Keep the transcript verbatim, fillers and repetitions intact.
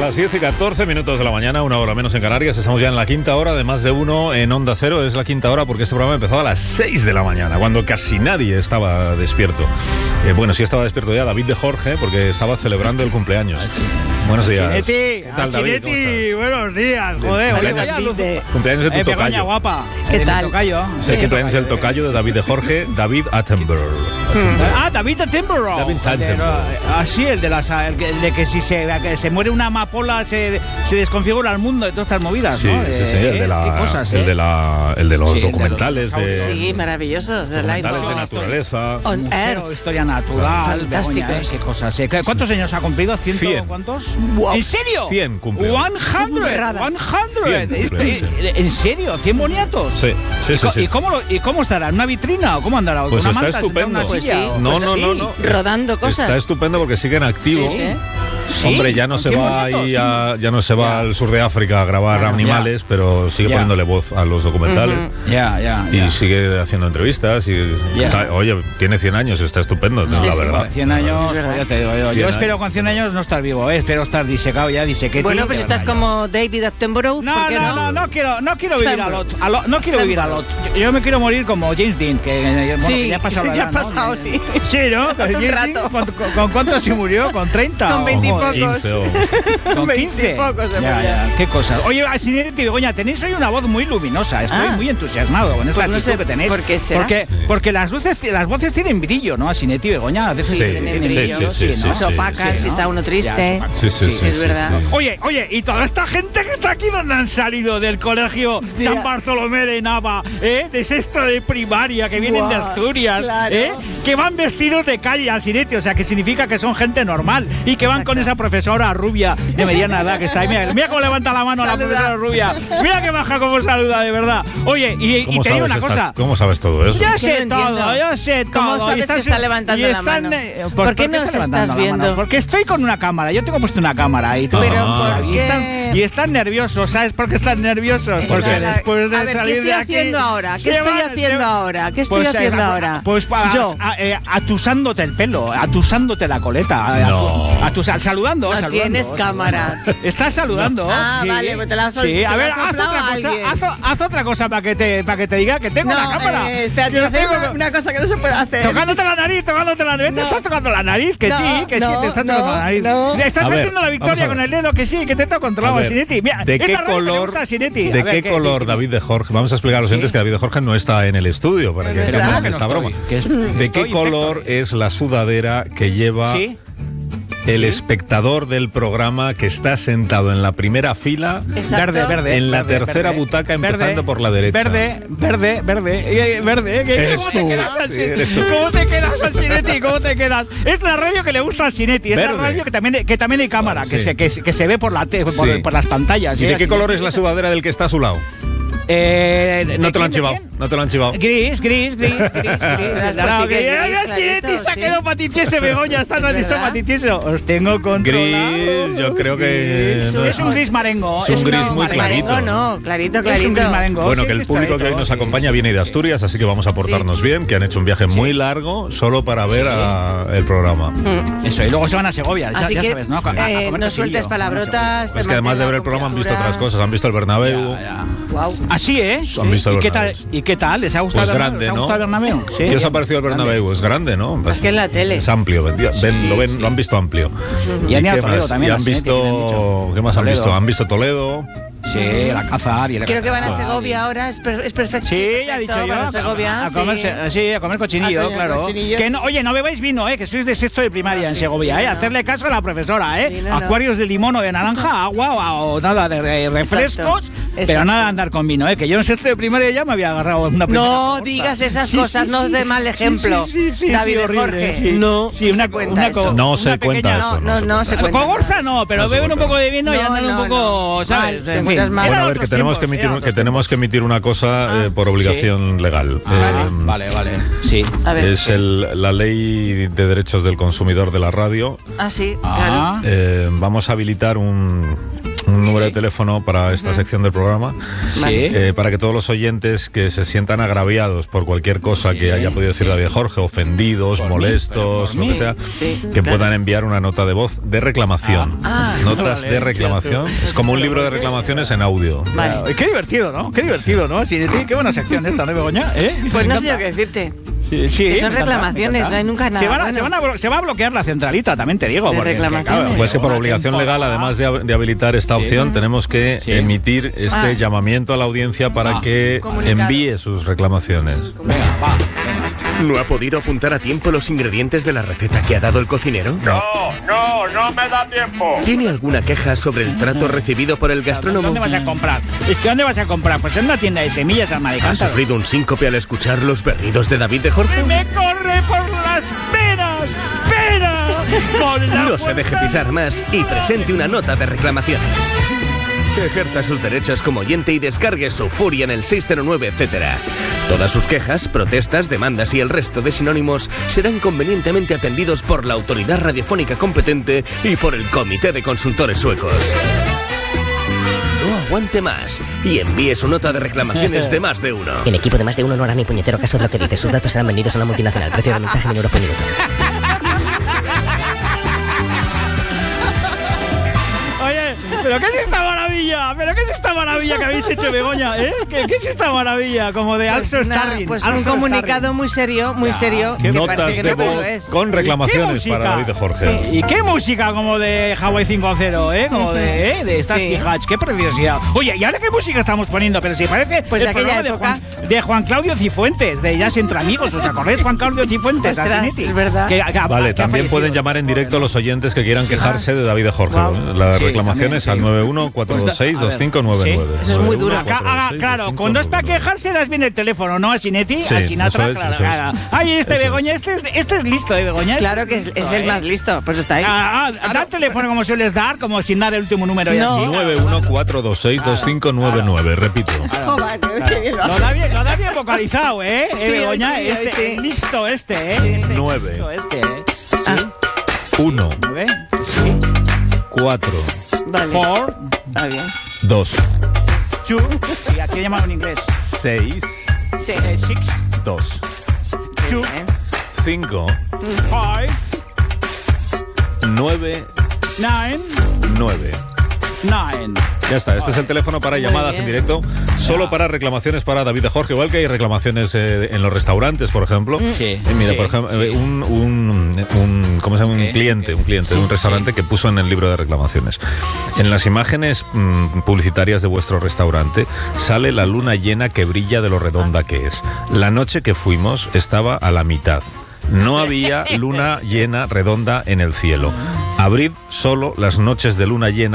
Las diez y catorce minutos de la mañana, una hora menos en Canarias. Estamos ya en la quinta hora de Más de Uno en Onda Cero. Es la quinta hora porque este programa empezó a las seis de la mañana, cuando casi nadie estaba despierto. Eh, bueno, sí estaba despierto ya David de Jorge, porque estaba celebrando el cumpleaños. Sí. Buenos días. Sineti, ¿Qué tal, David? Sineti, buenos días. Joder, cumpleaños, vaya luz. de, cumpleaños de tu eh, tocayo. Begoña, guapa. ¿Qué de tal? Tocayo. Sí, el cumpleaños del tocayo de David de Jorge, David Attenborough. Ah, David Attenborough. David Attenborough. Ah, sí, el de, las, el que- el de que si se, que se muere una amapola se, se desconfigura el mundo y todas estas movidas, Sí, ¿no? sí, sí, Eh, el de, la, qué cosas, el ¿eh? de, la, el de los Sí, el de los documentales de, dinosaurios. Sí, maravillosos. De Life documentales de on naturaleza. On Museo, Earth. historia natural, Fantásticos. Begoña, ¿eh? Qué cosas, ¿eh? ¿Cuántos años ha cumplido? ¿Ciento Cien. cuántos? Wow. ¿En serio? Cien cumplió. cien, Burrada. cien. Cien Este- cumplió, ¿En serio? ¿cien boniatos? Sí, sí, ¿Y, sí, co- sí. ¿y, cómo lo- ¿Y cómo estará? ¿En una vitrina o cómo andará? ¿Con Pues una está manta, sentada en una estupendo. silla? Pues sí, No, pues no, sí, no, no. rodando cosas. Está estupendo porque sigue en activo. Sí, sí. ¿Sí? Hombre, ya no ¿Con se cien va boniatos? ahí a- ya no se va Ya. al sur de África a grabar Bueno, animales, pero sigue Ya. poniéndole voz a los documentales. Ya, ya, Y ya. sigue haciendo entrevistas y Ya. está- oye, tiene cien años, está estupendo, No, la sí, verdad. con cien años, Es verdad. pues ya te digo yo. cien Yo años. espero con cien años no estar vivo, ¿eh? Espero estar disecado ya, disequete. Bueno, pues estás como David Attenborough. No, ¿por qué no, no, no quiero, no quiero vivir a lot, a lot- no quiero vivir a lot. Yo, yo me quiero morir como James Dean, que, eh, bueno, Sí, que ya ha pasado la ya edad, ha ¿no? pasado, Que- sí. Sí, ¿no? Hace un James rato. Dean, ¿con, con, con cuánto se murió? ¿Con treinta? Con o- veinte y joder, pocos. quince o- ¿Con quince? Veintipocos se Ya, murió. ya, qué cosas. Oye, Sineti y Begoña, tenéis hoy una voz muy luminosa. Estoy Ah. muy entusiasmado con esta Pues no actitud sé que tenéis. por qué será. Porque, porque las, luces, las voces tienen brillo, ¿no? Sineti y Begoña, a veces Sí, tienen sí, brillo, sí, sí, ¿no? sí, Se opacan sí, si ¿no? está uno triste. Ya, se Sí, sí, opacan. sí, Sí, es sí, verdad. sí. Oye, oye, y toda esta gente que está aquí, ¿dónde han salido? Del colegio San Bartolomé de Nava, ¿eh? De sexto de primaria, que vienen de Buah, Asturias, claro. ¿eh? Que van vestidos de calle al Sineti, o sea, que significa que son gente normal y que van con esa profesora rubia de mediana edad que está ahí. Mira, mira cómo levanta la mano la Saluda. profesora rubia. Mira que baja cómo saluda, de verdad. Oye, y, y ¿Cómo te digo sabes una estas- cosa. ¿Cómo sabes todo eso? Yo Es que sé no todo, entiendo. yo sé todo. ¿Cómo sabes Y estás- que está levantando y la están, mano? eh, ¿Por pues, qué está nos levantando estás la mano? viendo? Porque estoy con una cámara. Yo tengo puesto una cámara ahí. Pero Ah. ¿por y, qué? están, y están nerviosos, ¿sabes por qué están nerviosos? Está Porque la- después de a ver, salir ¿qué estoy de aquí, haciendo ahora? ¿Qué se estoy van- haciendo se- ahora? ¿Qué estoy Pues, eh, haciendo a- ahora? Pues a- Yo. a- eh, atusándote el pelo, atusándote la coleta, a- No. atu- atus- saludando, No saludando. tienes saludando. cámara. Estás saludando. Ah, sí. vale, pues te la has sol- Sí, se a la ver, has haz soplado otra a cosa, alguien. haz, haz otra cosa para que te para que te diga que tengo No, una cámara. eh, espérate, Yo voy a hacer tengo- una, una cosa que no se puede hacer. Tocándote la nariz, tocándote la nariz. Te No. estás tocando la nariz, que No, sí, que sí, no, te estás no, tocando la nariz. no. Estás A ver, haciendo la vamos a victoria ver. con el dedo, que sí, que te está A controlado, ver, Sineti. Mira, ¿de es qué la radio que le color, gusta a Sineti. de A ver, qué color David de Jorge? Vamos a explicar a los Sí. oyentes que David de Jorge no está en el estudio para que Pero entiendan ¿cómo que esta no broma. estoy? Que es- ¿De estoy qué color perfecto. es la sudadera que lleva Sí. el espectador del programa que está sentado en la primera fila? Exacto. Verde, verde. En la verde, tercera verde. butaca, empezando Verde, por la derecha. Verde, verde, verde, eh, verde. ¿Qué- Eres ¿Cómo tú, te quedas al sí, Sin- eres tú. ¿Cómo te quedas al Sineti? ¿Cómo te quedas? Es la radio que le gusta al Sineti. Es Verde. la radio que también, que también hay cámara, Vale, que, sí. se, que, se- que se ve por, la te- por, Sí. por las pantallas. ¿Y ¿eh? de qué Al color es Sineti. la sudadera del que está a su lado? Eh, ¿de No te lo han quién, de chivado, quién? no te lo han chivado. Gris, gris, gris, gris, gris. Pues El Darao, sí que es gris. gris, Mira, Sineti clarito, se ha sí. quedado patitiese, Begoña. Está tan está ¿Verdad? patitieso. Os tengo controlado. Gris, yo creo que Gris. no Es un gris marengo. Es un una- gris muy marengo. clarito. Marengo no, clarito, Es clarito. un gris marengo. Bueno, sí, que el está público que hoy hecho, nos sí. acompaña viene de Asturias, así que vamos a portarnos bien, que han hecho un viaje muy largo solo para ver a- el programa. Mm. Eso, y luego se van a Segovia, ya, Así ya que sabes, ¿no? A- a eh, comer no cochillo, sueltes se van a palabrotas. Es que además de ver el programa han visto otras cosas, han visto el Bernabéu. Segovia. Ya, ya. Wow. Así, ¿eh? Han visto ¿Y el qué tal? Bernabéu. ¿Y qué tal? ¿Les ha gustado Pues el Bernabéu? grande, ¿Les ha ¿no? gustado el Bernabéu? Sí. ¿Qué os ha parecido el Bernabéu? Es grande, ¿no? Más que en la tele. Es amplio, ven- ven- lo, ven, lo han visto amplio. Y han ido qué a Toledo más? también, Y a han Sineti, que le han visto, dicho. ¿qué más han Toledo. visto? Han visto Toledo. Sí, la Cazar y el Creo que van a Cazar. Segovia ahora, es, per- es perfecto. Sí, perfecto, ya he dicho yo. van a a- Segovia, a, comer, sí. sí, a comer cochinillo, A comer claro. cochinillo. Que no, oye, no bebáis vino, eh, que sois de sexto de primaria en Segovia, eh. no. Hacerle caso a la profesora, eh. Vino no. Acuarios de limón o de naranja, agua o, o nada de re- refrescos, Exacto, pero exacto. nada de andar con vino, eh. Que yo en sexto de primaria ya me había agarrado una primera No copa. digas esas Sí, cosas, sí, no sí. de mal Sí, ejemplo. sí, sí, sí, David sí, de horrible, Jorge, sí. no, Sí, no una, se cuenta una eso. co- No una se cuenta pequeña- eso. No, no, no se cuenta. cuenta. Cogorza no, pero No se beber un cuenta. poco de vino y No, andar un no, poco, no. ¿sabes? Mal, te En fin. encuentras mal. Bueno, a Eran ver, que otros tenemos que tiempos, emitir, eran que otros tenemos que emitir una cosa eh, por obligación legal. Ah, Eh, vale, vale, sí. A ver. Es el- la ley de derechos del consumidor de la radio. Ah, sí, Ah. claro. Eh, vamos a habilitar un, un número de teléfono para esta sección del programa, Sí. eh, para que todos los oyentes que se sientan agraviados por cualquier cosa que haya podido decir David Jorge, ofendidos, molestos, lo que sea, sí, que claro. puedan enviar una nota de voz de reclamación. Ah. Notas Vale, de reclamación. Es como un libro de reclamaciones en audio. Vale. Claro. Qué divertido, ¿no? Qué divertido, ¿no? Sí, sí, qué buena sección esta, ¿no, Begoña? ¿Eh? Pues Me no sé yo encanta. qué decirte. Sí, sí, Que son me encanta, reclamaciones, me encanta. no hay nunca nada Se, van a- bueno. se, van a blo- se va a bloquear la centralita, también te digo. De porque es que, reclamaciones. claro, Pues que por una obligación temporada- legal, además de, hab- de habilitar esta Sí. opción, tenemos que Sí. emitir este Ah. llamamiento a la audiencia para Ah. que Comunicado. envíe sus reclamaciones. Venga, va. ¿No ha podido apuntar a tiempo los ingredientes de la receta que ha dado el cocinero? No, no, no me da tiempo. ¿Tiene alguna queja sobre el trato recibido por el gastrónomo? ¿Dónde vas a comprar? Es que ¿dónde vas a comprar? Pues en una tienda de semillas al ¿Ha Maricántaro. sufrido un síncope al escuchar los berridos de David de Jorge? ¡Me corre por las penas! ¡Pena! Por la No se deje fuerza- pisar más y presente una nota de reclamación. Ejerza sus derechos como oyente y descargue su furia en el seis cero nueve, etcétera. Todas sus quejas, protestas, demandas y el resto de sinónimos serán convenientemente atendidos por la autoridad radiofónica competente y por el Comité de Consultores Suecos. No aguante más y envíe su nota de reclamaciones de más de uno. El equipo de más de uno no hará ni puñetero caso de lo que dice. Sus datos serán vendidos a una multinacional. Precio de mensaje mil euros por minuto. Oye, ¿pero qué es esta maravilla? ¿Pero qué es esta maravilla que habéis hecho, Begoña? ¿Eh? ¿Qué, qué es esta maravilla? Como de Pues, Also nada, Starling. pues un Also comunicado Starling. muy serio, muy Ya, serio. qué que Notas parece que de no, pero voz lo es. con ¿Qué reclamaciones música? para David de Jorge. ¿Y qué música como de Hawaii cinco cero, eh? Como de, ¿eh? de Starsky Sí. Hatch. ¡Qué preciosidad! Oye, ¿y ahora qué música estamos poniendo? Pero si parece Pues el de aquella programa de época. Juan, de Juan Claudio Cifuentes, de Jazz Entre Amigos. ¿Os acordáis, Juan Claudio Cifuentes? Ostras, Asinetti? es verdad. Que- que- Vale, que ha también fallecido. pueden llamar en directo los oyentes que quieran quejarse de David de Jorge. Guau. ¿eh? Las Sí, reclamaciones también, sí. al nueve uno cuatro dos seis, dos cinco nueve nueve. Sí, eso es muy duro. Acá, ah, claro, cuando es para quejarse das bien el teléfono, ¿no? A Sinetti, Sí, a Sinatra, eso es, claro, eso es. claro. Ay, este Eso Begoña, este es, este es listo, ¿eh, Begoña? Este Claro que es, listo, es el ¿eh? más listo, pues está ahí. Ah, ah, da el teléfono como sueles dar, como sin dar el último número y No. así. nueve uno cuatro dos seis, dos cinco nueve nueve, repito. Oh, va, qué- qué bien lo Lo hace. da bien, lo da bien vocalizado, ¿eh? eh Sí, Begoña, hoy sí, hoy este, sí. listo este, ¿eh? Este, Nueve. listo este, ¿eh? Ah, uno, ¿Nueve? cuatro, vale. Four, Está bien. dos, two, y aquí he llamado en inglés. seis, Sí. Eh, Six, dos, two, Bien. cinco, five, nueve, nine, nueve. nine. Ya está, este es el teléfono para Muy llamadas bien. en directo, solo para reclamaciones para David de Jorge, igual que hay reclamaciones eh, en los restaurantes, por ejemplo. Sí, Eh, mira, sí, por ejemplo, sí. eh, un, un, un, ¿cómo se llama? Un ¿Qué? cliente, un cliente Sí, de un restaurante sí. que puso en el libro de reclamaciones. En las imágenes mm, publicitarias de vuestro restaurante sale la luna llena que brilla de lo redonda que es. La noche que fuimos estaba a la mitad. No había luna llena redonda en el cielo. Abrid solo las noches de luna llena